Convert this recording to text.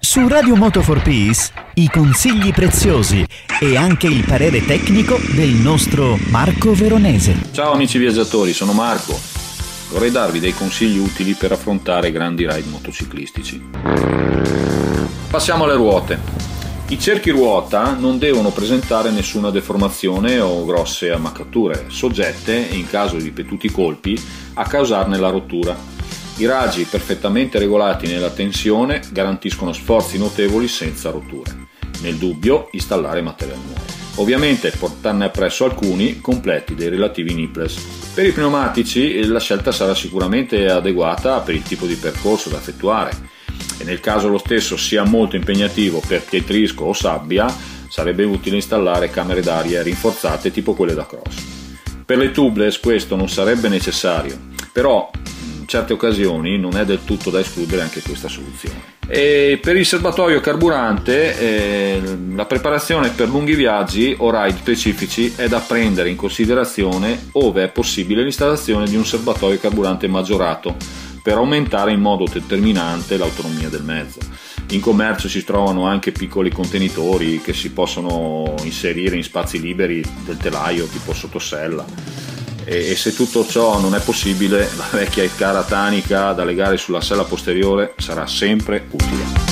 Su Radio Moto for Peace i consigli preziosi e anche il parere tecnico del nostro Marco Veronese. Ciao amici viaggiatori, sono Marco. Vorrei darvi dei consigli utili per affrontare grandi ride motociclistici. Passiamo alle ruote. I cerchi ruota non devono presentare nessuna deformazione o grosse ammaccature, soggette, in caso di ripetuti colpi, a causarne la rottura. I raggi perfettamente regolati nella tensione garantiscono sforzi notevoli senza rotture. Nel dubbio, installare materiale nuovo. Ovviamente portarne appresso alcuni completi dei relativi nipples. Per i pneumatici la scelta sarà sicuramente adeguata per il tipo di percorso da effettuare e nel caso lo stesso sia molto impegnativo per pietrisco o sabbia, sarebbe utile installare camere d'aria rinforzate tipo quelle da cross. Per le tubeless questo non sarebbe necessario, però in certe occasioni non è del tutto da escludere anche questa soluzione. E per il serbatoio carburante la preparazione per lunghi viaggi o ride specifici è da prendere in considerazione ove è possibile l'installazione di un serbatoio carburante maggiorato per aumentare in modo determinante l'autonomia del mezzo. In commercio si trovano anche piccoli contenitori che si possono inserire in spazi liberi del telaio tipo sottosella. E se tutto ciò non è possibile, la vecchia e cara tanica da legare sulla sella posteriore sarà sempre utile.